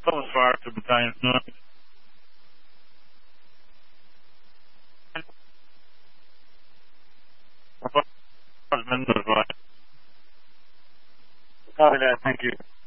Close fire to battalion north. Copy that, thank you.